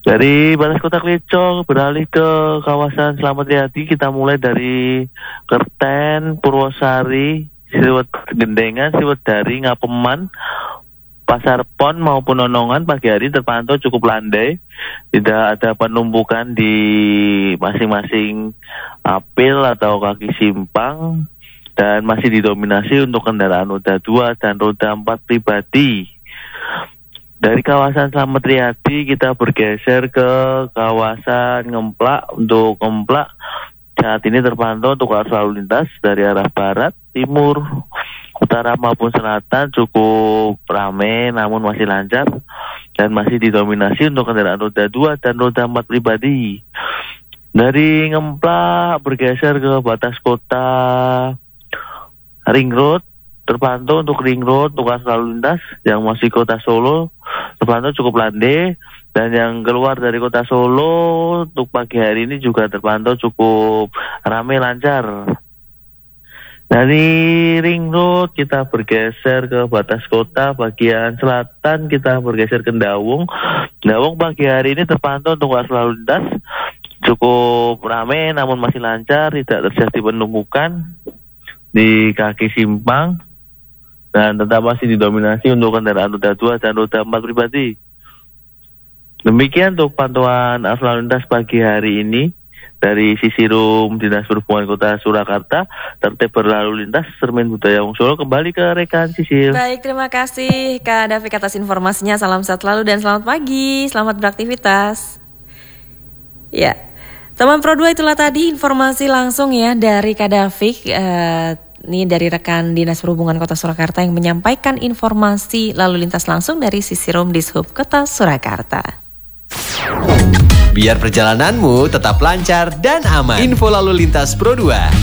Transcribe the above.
Dari Batas Kota Klicok beralih ke kawasan Slamet Riyadi, kita mulai dari Kerten, Purwosari, Sriwet Gendengan, Sriwedari, Ngapeman, Pasar Pon maupun Nonongan pagi hari terpantau cukup landai. Tidak ada penumpukan di masing-masing apil atau kaki simpang dan masih didominasi untuk kendaraan roda 2 dan roda 4 pribadi. Dari kawasan Slamet Riyadi kita bergeser ke kawasan Ngemplak. Untuk Ngemplak saat ini terpantau untuk arus lalu lintas dari arah barat, timur, utara maupun selatan cukup ramai namun masih lancar dan masih didominasi untuk kendaraan roda 2 dan roda 4 pribadi. Dari Ngemplak bergeser ke Batas Kota Ring Road, terpantau untuk Ring Road untuk arus lalu lintas yang masih Kota Solo terpantau cukup landai, dan yang keluar dari Kota Solo untuk pagi hari ini juga terpantau cukup ramai lancar. Dari Ring Road kita bergeser ke Batas Kota bagian selatan, kita bergeser ke Ndawung. Ndawung pagi hari ini terpantau untuk arus lalu lintas cukup ramai namun masih lancar, tidak terjadi penumpukan di kaki simpang dan tetap masih didominasi untuk kendaraan roda 2 dan roda 4 pribadi. Demikian untuk pantauan arus lalu lintas pagi hari ini dari Sisirum Dinas Perhubungan Kota Surakarta. Tertib berlalu lintas Cermin Budaya Wong Solo, kembali ke rekan Sisil. Baik, terima kasih Kak David atas informasinya. Salam sehat selalu dan selamat pagi, selamat beraktivitas. Ya, teman Pro 2, itulah tadi informasi langsung ya dari Kak David. Ini dari rekan Dinas Perhubungan Kota Surakarta yang menyampaikan informasi lalu lintas langsung dari Sisirum Dishub Kota Surakarta. Biar perjalananmu tetap lancar dan aman. Info lalu lintas Pro 2.